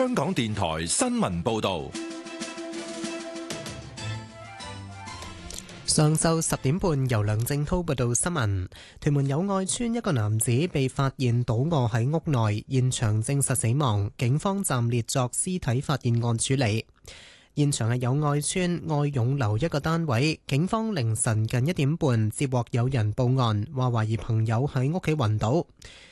香港電台新聞報道。 上晝10點半，由梁正滔報道新聞。屯門友愛邨一個男子被發現倒卧喺屋內，現場證實死亡，警方暫列作屍體發現案處理。現場係友愛邨愛勇樓一個單位，警方凌晨近1點半接獲有人報案，話懷疑朋友喺屋企暈倒。